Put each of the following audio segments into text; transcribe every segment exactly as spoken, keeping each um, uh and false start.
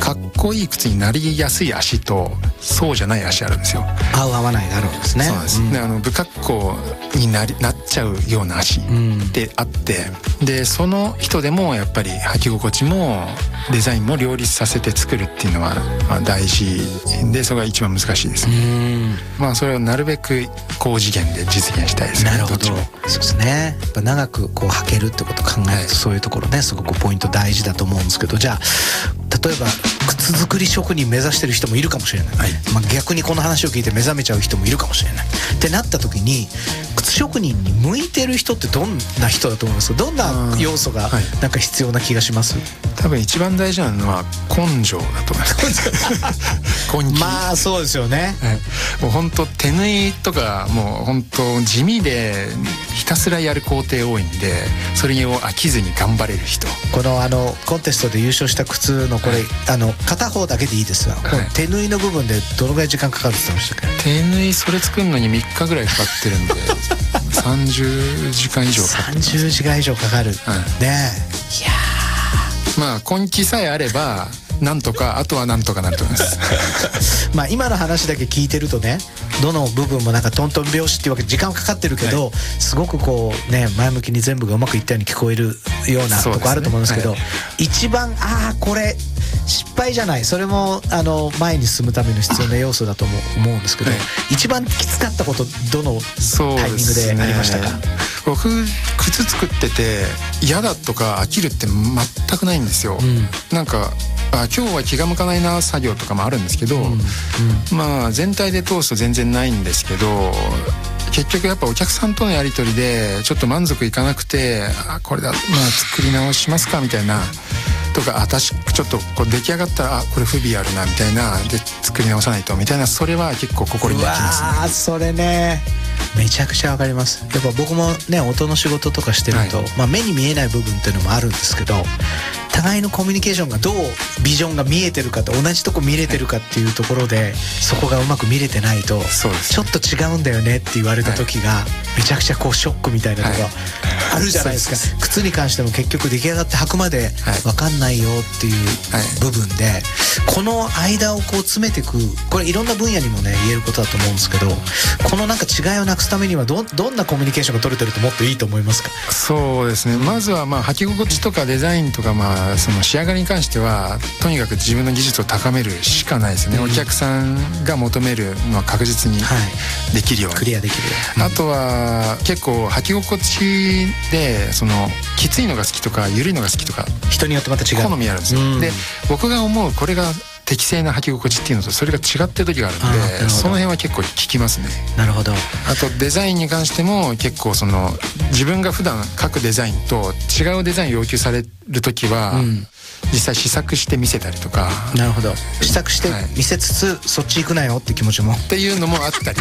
かっこいい靴になりやすい足とそうじゃない足あるんですよ。 合う合わないがあるんですね。 そうなんです、うん、であの不格好になりなっちゃうような足ってあって、うん、でその人でもやっぱり履き心地もデザインも両立させて作るっていうのは、まあ、大事で、それが一番難しいですね。うん、まあそれをなるべく高次元で実現したいですね。 なるほど。そうですね。やっぱ長くこう履けるってことを考えると、はい、そういうところねすごくポイント大事だと思うんですけど、じゃあ例えば靴作り職人目指してる人もいるかもしれない、はい、まあ、逆にこの話を聞いて目覚めちゃう人もいるかもしれないってなった時に、靴職人に向いてる人ってどんな人だと思いますか？どんな要素がなんか必要な気がします？はい、 多分一番大事なのは根性だと思います根気。 まあそうですよね、 はい、もう本当手縫いとかもう本当地味でひたすらやる工程多いんで、それを飽きずに頑張れる人。 このあのコンテストで優勝した靴のこれ、はい、あの片方だけでいいですが、はい、手縫いの部分でどのぐらい時間かかるって言ってましたっけ？ 手縫いそれ作るのにみっかぐらいかかってるんでさんじゅうじかん以上かかってます。 さんじゅうじかん以上かかる、はい、ねえ。いやまあ根気さえあればなんとか、あとはなんとかなると思いますまあ今の話だけ聞いてるとね、どの部分もなんかトントン拍子っていうわけで時間はかかってるけど、はい、すごくこうね前向きに全部がうまくいったように聞こえるようなとこあると思うんですけど、はい、一番ああこれ失敗じゃない、それもあの前に進むための必要な要素だと思うんですけど、はい、一番きつかったことどのタイミングでありましたか？ 僕靴作ってて嫌だとか飽きるって全くないんですよ、うん、なんかあ今日は気が向かないな作業とかもあるんですけど、うんうん、まあ全体で通すと全然ないんですけど、結局やっぱお客さんとのやり取りでちょっと満足いかなくて、あこれだ、まあ作り直しますかみたいなとか、あ確かちょっとこう出来上がったらあこれ不備あるなみたいなで作り直さないとみたいな、それは結構心に焼きますね。 うわそれねめちゃくちゃわかります。やっぱ僕もね音の仕事とかしてると、はい、まあ目に見えない部分っていうのもあるんですけど、互いのコミュニケーションがどうビジョンが見えてるかと同じとこ見れてるかっていうところで、そこがうまく見れてないとちょっと違うんだよねって言われた時がめちゃくちゃこうショックみたいなのがあるじゃないですか、はい、靴に関しても結局出来上がって履くまで分かんないよっていう部分で、この間をこう詰めていく、これいろんな分野にもね言えることだと思うんですけど、このなんか違いをなくすためには ど, どんなコミュニケーションが取れてるともっといいと思いますか？ そうですね、まずはまあ履き心地とかデザインとか、まあその仕上がりに関してはとにかく自分の技術を高めるしかないですね、うん、お客さんが求めるのは確実にできるように、はい、クリアできる、うん、あとは結構履き心地でそのきついのが好きとか緩いのが好きとか人によってまた違う好みあるんですよ、うん、で僕が思うこれが適正な履き心地っていうのとそれが違ってる時があるんで、その辺は結構聞きますね。 なるほど。 あとデザインに関しても結構その自分が普段描くデザインと違うデザインを要求される時は、うん、実際試作して見せたりとか。 なるほど。試作して見せつつ、はい、そっち行くなよって気持ちもっていうのもあったり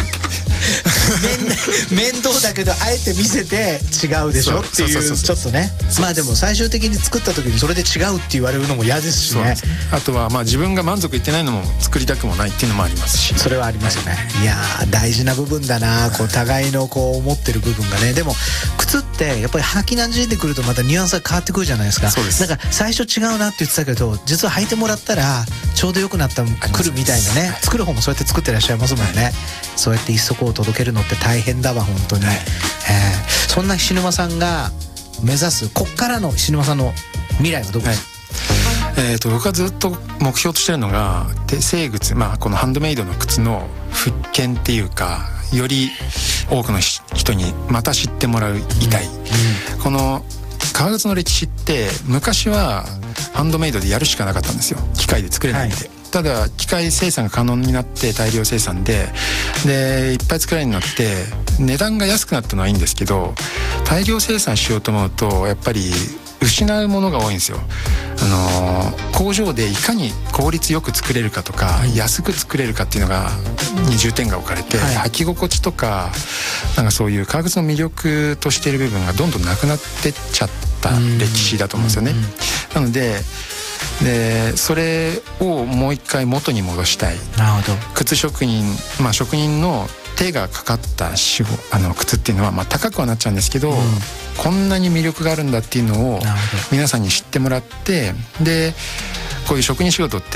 面倒だけどあえて見せて違うでしょっていうちょっとね、まあでも最終的に作った時にそれで違うって言われるのも嫌ですしね。 あとはまあ自分が満足いってないのも作りたくもないっていうのもありますし、 それはありますよね、はい、いやー大事な部分だな、こう互いのこう思ってる部分がね。でも靴ってやっぱり履きなじんでくるとまたニュアンスが変わってくるじゃないですか。 そうです。 なんか最初違うなって言ってたけど実は履いてもらったらちょうど良くなったくるみたいなね、作る方もそうやって作ってらっしゃいますもんね、はい、そうやって一足を届けるのって大変だわ本当に、はい、えー、そんな菱沼さんが目指すこっからの菱沼さんの未来はどこですか？はい、 えー、と僕はずっと目標としてるのが手製靴、まあ、このハンドメイドの靴の復権っていうか、より多くの人にまた知ってもらういたい、うんうん、この革靴の歴史って昔はハンドメイドでやるしかなかったんですよ、機械で作れないんで、はい、ただ機械生産が可能になって大量生産ででいっぱい作れるようになって値段が安くなったのはいいんですけど、大量生産しようと思うとやっぱり失うものが多いんですよ。あの工場でいかに効率よく作れるかとか、うん、安く作れるかっていうのがに重点が置かれて、はい、履き心地とかなんかそういう革靴の魅力としている部分がどんどんなくなってっちゃった歴史だと思うんですよね、うんうんうん、なのででそれをもう一回元に戻したい。 なるほど。 靴職人、まあ、職人の手がかかった仕事あの靴っていうのはまあ高くはなっちゃうんですけど、うん、こんなに魅力があるんだっていうのを皆さんに知ってもらって、でこういう職人仕事って